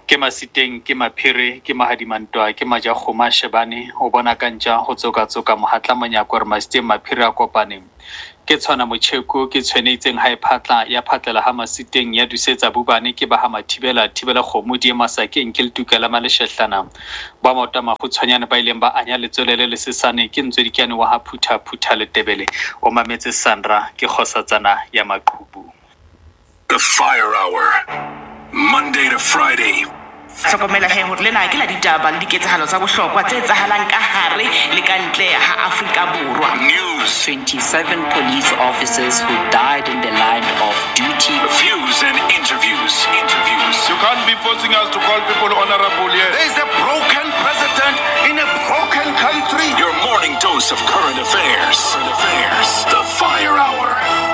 ke masiteng ke maphiri ke mahadimantwa ke majakgoma shebane o bona kantja go tsoka mohatla monyako re masiteng maphiri a kopane ke tshwana motšheko ke tshwenetseng ha iphatla ya phatlela ha masiteng ya dusetsa bubane ke ba ha mathibela kgomo di masakeng ke le tukela maleshehlana ba motama go tshwanyana ba ileng ba anya letswelele le sesane ke ntswedikane wa ha phutha le tebele o mametse Sandra ke kgosatsana ya maqhubu. The Fire Hour, Monday to Friday. Hlokomela he hore lena ke la ditaba le diketsahalo tsa bohlokwa tse etsahalang ka hare le ka ntle ha Afrika Borwa. News. 27 police officers who died in the line of duty. Views and interviews. You can't be forcing us to call people honorable here. There is a broken president in a broken country. Your morning dose of current affairs. The Fire Hour.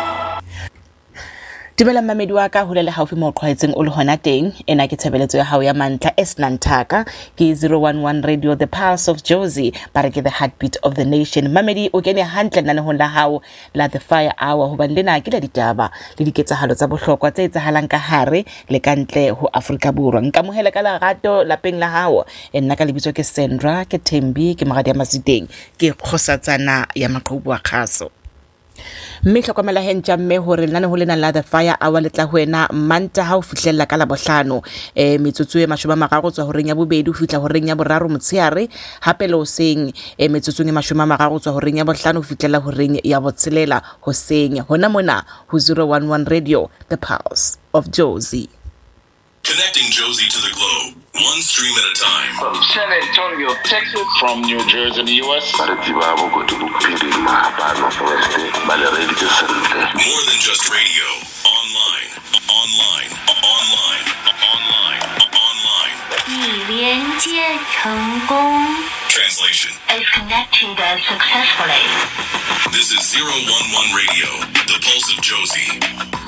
Dumela mmamedi wa ka hole le haufi mo qhwaetseng o le hona teng ena ke tshebeletso ya hao ya mantla Esnantaka ke 011 Radio the Pulse of Jozi bare ke the heartbeat of the nation. Mmamedi o kene hantle nna ho la hao la the Fire Hour hobane lena ke la ditaba le diketsahalo tsa bohlokwa tse etsahalang ka hare le ka ntle ho Afrika Borwa. Nka mohela ka lerato lapeng la hao nna ka lebitso ke Sandra ke Thembi ke magadi ya masiteng ke kgosatsana ya maqhubu wa khaso. Mme hlokomela hentja mme hore lana ho lena la the Fire Hour le tla ho wena manta ha o fihlella ka labohlano metsotso e 30 tswa horeng ya bobedi ho fihla horeng ya boraro motsheare hape le hoseng metsotso e 30 tswa horeng ya bohlano ho fihlela horeng ya botshelela hoseng hona mona ho 011 Radio the Pulse of Jozi. Connecting Jozi to the globe, one stream at a time. From San Antonio, Texas. From New Jersey in the U.S. More than just radio. Online. Translation. Is connected successfully. This is 011 Radio, the Pulse of Jozi.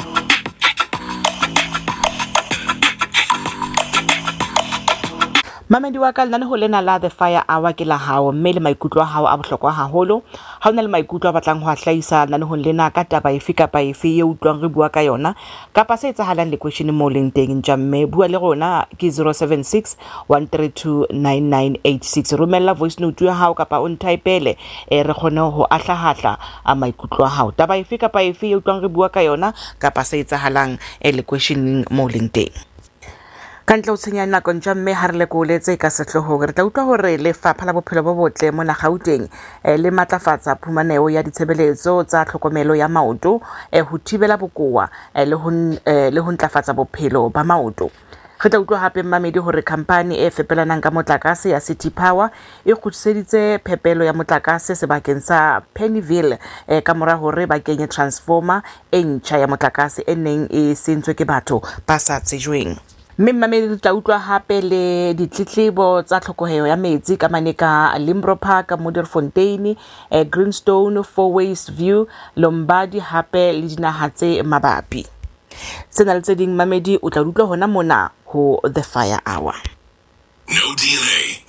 Mamedi wa ka lana ho lena la the Fire Hour ke la hao mme le maikutlo a hao a bohlokwa haholo ha ona le maikutlo a batlang ho hlahisa lana ho lena ka taba efe kapa efe e utlwang re bua ka yona kapa se etsahalang le question mo leng teng ntjamme bua le rona ke 076 132 9986 romella voice note ya hao kapa o ntypele re khone ho ahlahahla a maikutlo a hao taba efe kapa efe e utlwang re bua ka yona kapa se etsahalang le questioning mo leng teng. Kantle o tsenya nako ntjamme ha re le ko letse ka sehloho re tla utlwa hore lefapha la bophelo bo botle mona Gauteng le matlafatsa phumaneo ya ditshebeletso tsa tlhokomelo ya maoto ho thibela bokowa le ho ntlafatsa bophelo ba maoto. Re tla utlwa hape mmamedi hore company e fepelanang ka motlakase ya City Power e khutseditse phepelo ya motlakase sebakeng sa Pennyville ka mora hore ba kenye transformer e ntjha ya motlakase e neng e sentswe ke batho ba sa tsejweng. Mmamedi tla utlwa hape le ditletlebo tsa tlhokeho ya metsi ka maneka Limbro Park, Modderfontein, Greenstone, Four Ways View, Lombardy hape le dinaha tse mabapi. Sena le tse ding mmamedi o tla utlwa hona mona ho the Fire Hour. No DNA.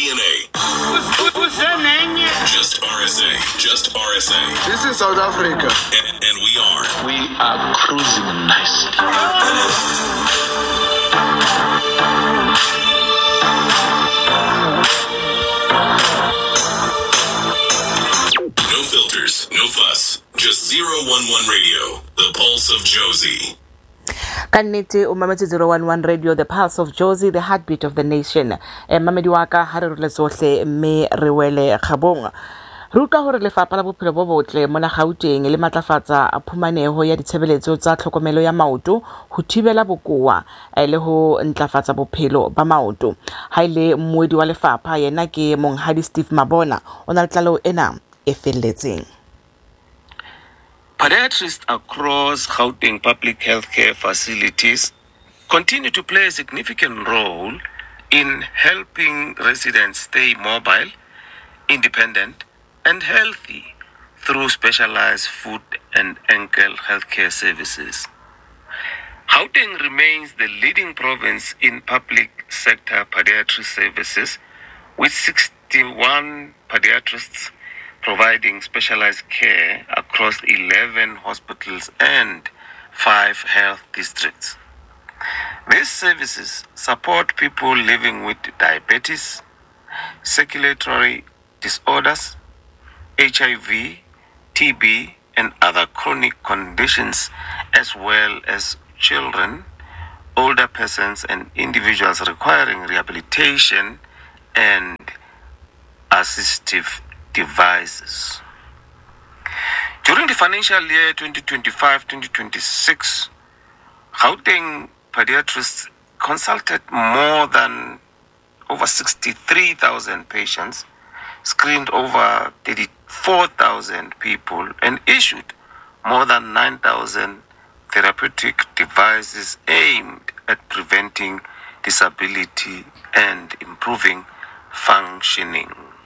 Just RSA. This is South Africa. And We are cruising nicely. No filters, no fuss. Just 011 Radio, the Pulse of Jozi. Kannete o mametse 011 Radio the Pulse of Jozi, the heartbeat of the nation. Mamedi wa ka ha re rule tsohle mme re wele khabong. Re utlwa hore lefapha la bophelo bo botle mona Gauteng le matlafatsa phumaneho ya ditshebeletso tsa tlhokomelo ya maoto ho thibela bokowa le ho ntlafatsa bophelo ba maoto. Ha ile mmuedi wa lefapha yena ke Monghadi Steve Mabona ona le tlalo ena e felletseng. Podiatrists across Gauteng public healthcare facilities continue to play a significant role in helping residents stay mobile, independent, and healthy through specialized foot and ankle healthcare services. Gauteng remains the leading province in public sector podiatry services, with 61 podiatrists providing specialized care across 11 hospitals and 5 health districts. This services support people living with diabetes, circulatory disorders, HIV, TB, and other chronic conditions, as well as children, older persons, and individuals requiring rehabilitation and assistive devices. During the financial year 2025-2026, Gauteng pediatrists consulted more than over 63,000 patients, screened over 34,000 people, and issued more than 9,000 therapeutic devices aimed at preventing disability and improving functioning.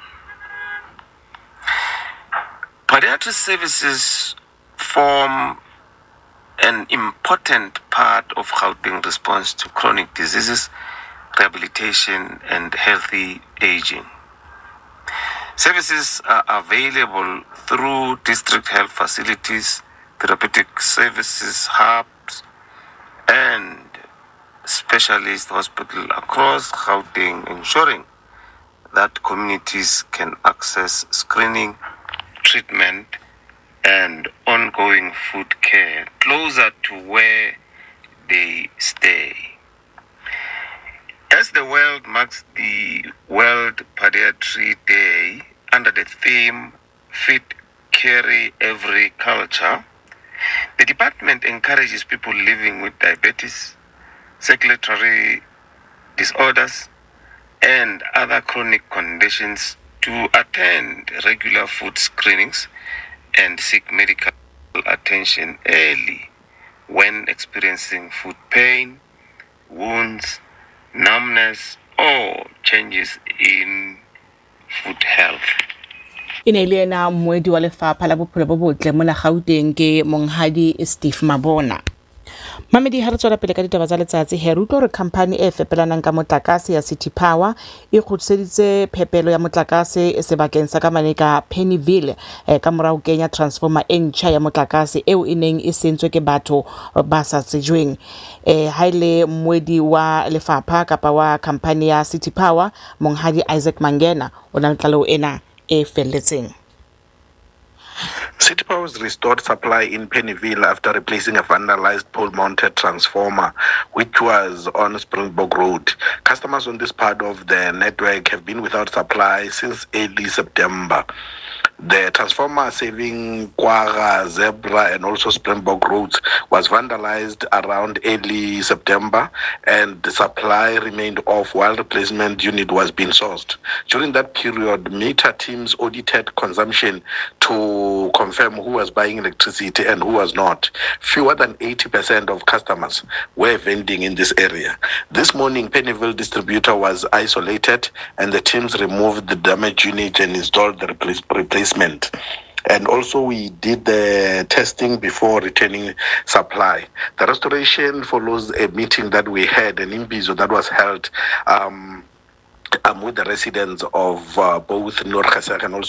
Pediatric services form an important part of Gauteng response to chronic diseases, rehabilitation, and healthy aging. Services are available through district health facilities, therapeutic services hubs, and specialist hospitals across Gauteng, ensuring that communities can access screening, treatment, and ongoing food care closer to where they stay. As the world marks the World Pediatry Day under the theme Fit, Carry Every Culture, the department encourages people living with diabetes, circulatory disorders, and other chronic conditions to attend regular food screenings and seek medical attention early when experiencing food pain, wounds, numbness, or changes in food health. Ile na mwedi wa lefapha la bophelo bo botle mo la Gauteng ke Monghadi Steve Mabona. Mamedi ha re tswela pele ka ditaba tsa letsatsi he rutlo re company e fepelanang ka motlakase ya City Power e khutseditse phepelo ya motlakase sebakeng sa ka Maneka Pennyville ka morao kenya transformer e ntšha ya motlakase eo e neng e sentswe ke batho ba sa tsejweng haile mwedi wa lefapha kapa wa company ya City Power Monghadi Isaac Mangena o na tlalo ena e felletseng. City Power's restored supply in Pennyville after replacing a vandalized pole-mounted transformer, which was on Springbok Road. Customers on this part of the network have been without supply since early September. The transformer serving Kwara, Zebra, and also Springbok roads was vandalized around early September, and the supply remained off while replacement unit was being sourced. During that period, meter teams audited consumption to confirm who was buying electricity and who was not. Fewer than 80% of customers were vending in this area. This morning, Pennyville distributor was isolated, and the teams removed the damaged unit and installed the replacement. And also we did the testing before returning supply. The restoration follows a meeting that we had, an imbizo that was held with the residents of both Noord Gesag and also